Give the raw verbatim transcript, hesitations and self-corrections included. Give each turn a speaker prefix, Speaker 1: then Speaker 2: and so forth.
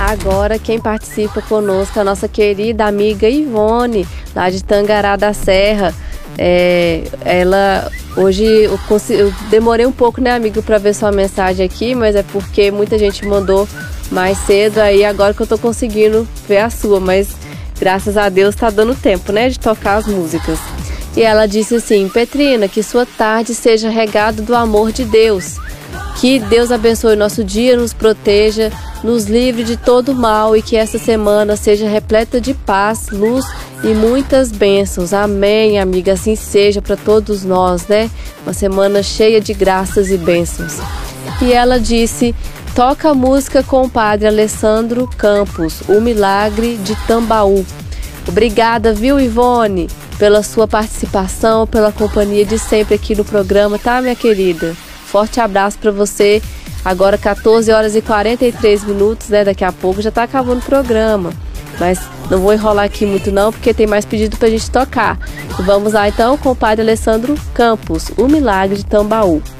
Speaker 1: Agora quem participa conosco é a nossa querida amiga Ivone, lá de Tangará da Serra. É, ela, hoje eu, consegui, eu demorei um pouco, né, amigo, para ver sua mensagem aqui, mas é porque muita gente mandou mais cedo, aí agora que eu tô conseguindo ver a sua, mas graças a Deus tá dando tempo, né, de tocar as músicas. E ela disse assim: Petrina, que sua tarde seja regada do amor de Deus. Que Deus abençoe o nosso dia, nos proteja, nos livre de todo mal e que essa semana seja repleta de paz, luz e muitas bênçãos. Amém, amiga, assim seja para todos nós, né? Uma semana cheia de graças e bênçãos. E ela disse: toca a música com o padre Alessandro Campos, O Milagre de Tambaú. Obrigada, viu, Ivone, pela sua participação, pela companhia de sempre aqui no programa, tá, minha querida? Forte abraço para você. Agora quatorze horas e quarenta e três minutos, né? Daqui a pouco já tá acabando o programa. Mas não vou enrolar aqui muito não, porque tem mais pedido pra gente tocar. Vamos lá então com o padre Alessandro Campos, O Milagre de Tambaú.